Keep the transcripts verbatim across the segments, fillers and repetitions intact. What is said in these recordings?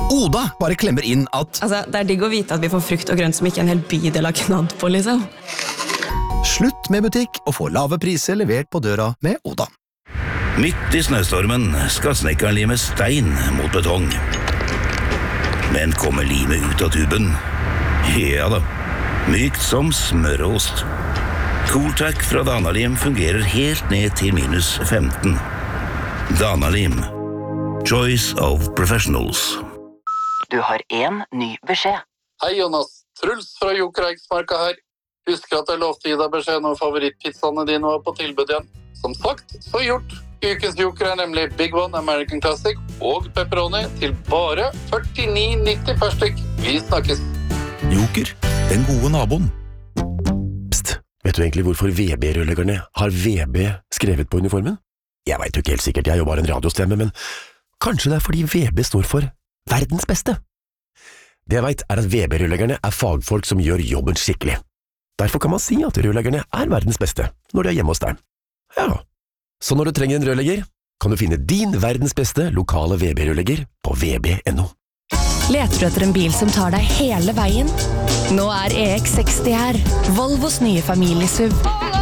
Oda bare klemmer inn at Altså, det er digg å vite at vi får frukt og grønt som ikke en hel bydel har knadd på, liksom. slutt med butikk og få lave priser levert på døra med Oda. Midt i snøstormen skal snekkeren lime stein mot betong. Men kommer limet ut av tuben? Ja da, mykt som smørost. Cooltac fra Danalim fungerer helt ned til minus femten. Danalim. Choice of professionals. Du har en ny beskjed. Hei Jonas, Truls fra Joker Eiksmarka her. Husker at jeg lovte å gi deg beskjed når favorittpizzaene dine var på tilbud igjen. Som sagt, så gjort. Ukens Joker er nemlig Big One American Classic og pepperoni til bare førtini nitti per stykk. Vi snakkes. Joker, den gode naboen. Psst, vet du egentlig hvorfor V B-rørleggerne har V B skrevet på uniformen? Jeg vet jo ikke helt sikkert, jeg er jo bare en radiostemme, men kanskje det er fordi V B står for verdens beste. Det jeg vet er at V B-rørleggerne er fagfolk som gjør jobben skikkelig. Derfor kan man si at rørleggerne er verdens beste når de er hjemme hos deg. Ja, så når du trenger en rørlegger, kan du finne din verdens beste lokale V B-rørlegger på v b punktum no. Leter du etter en bil som tar deg hele veien? Nå er E X seksti her, Volvos nye familiesuv.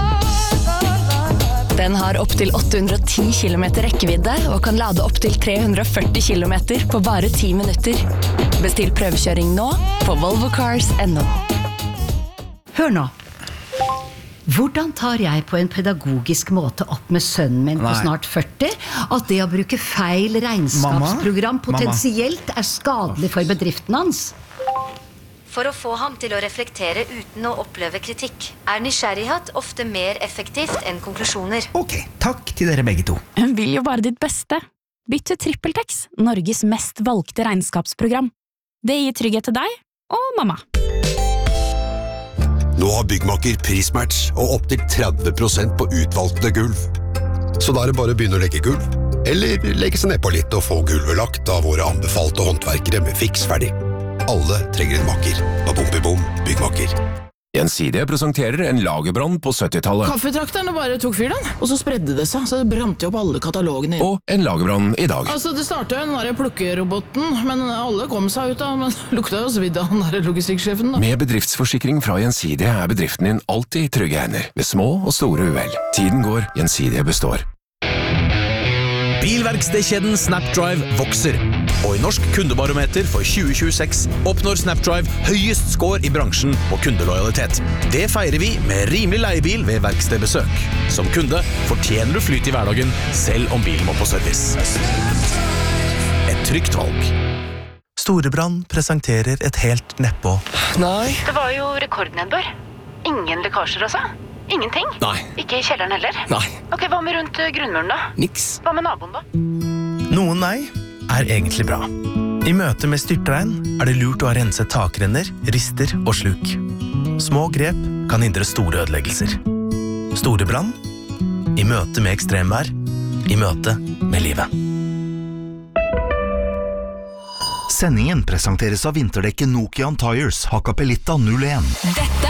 Den har opp til åtte hundre og ti kilometer rekkevidde og kan lade opp til tre hundre og førti kilometer på bare ti minutter. Bestill prøvekjøring nå på volvo cars punktum no. Hør nå. Hvordan tar jeg på en pedagogisk måte opp med sønnen min på Nei. snart førti at det å bruke feil regnskapsprogram Mamma? potensielt er skadelig for bedriften hans? For å få ham til å reflektere uten å oppleve kritikk, er nysgjerrighet ofte mer effektivt enn konklusjoner. Ok, takk til dere begge to. Hun vil jo bare ditt beste. Bytt til TrippelTex, Norges mest valgte regnskapsprogram. Det gir trygghet til deg og mamma. Nå har Byggmakker prismatch og opp til tretti prosent på utvalgte gulv. Så da er det bare å begynne å legge gulv, eller legge seg ned på litt og få gulvet lagt av våre anbefalte håndverkere med fiks ferdig. Alle trenger en makker. Bom-bom, Byggmakker. Gjensidige presenterer en lagerbrann på syttitallet. Kaffetrakterne bare tok fyr den, og så spredde det seg, så det brant jo opp alle katalogene. Og en lagerbrann i dag. Altså, det startet jo den der plukkeroboten, men alle kom seg ut av, men lukta jo svidd av den der logistikksjefen da. Med bedriftsforsikring fra Gjensidige er bedriften din alltid i trygge hender, ved små og store uhell. Tiden går, Gjensidige består. Bilverkstedkjeden Snapdrive vokser, og i Norsk kundebarometer for tjue tjueseks oppnår Snapdrive høyest score i bransjen på kundelojalitet. Det feirer vi med rimelig leiebil ved verkstedbesøk. Som kunde fortjener du flyt i hverdagen, selv om bilen må på service. Et trygt valg. Storebrand presenterer et helt nedpå. Nei. Det var jo rekordnedbør. Ingen lekkasjer også. Ingenting? Nei. Ikke i kjelleren heller? Nei. Ok, hva med rundt grunnmuren da? Niks. Hva med naboen da? Noen nei er egentlig bra. I møte med styrtregn er det lurt å ha renset takrenner, rister og sluk. Små grep kan hindre store ødeleggelser. Storebrand i møte med ekstremvær, i møte med livet. Sendingen presenteres av vinterdekket Nokian Tires Hakkapeliitta null en. Dette